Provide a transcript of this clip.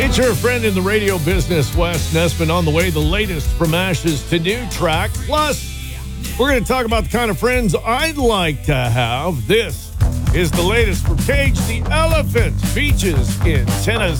It's your friend in the radio business, Wes Nessman, on the way. The latest from Ashes to new track. Plus, we're going to talk about the kind of friends I'd like to have. This is the latest from Cage the Elephant. Beaches in Tennessee.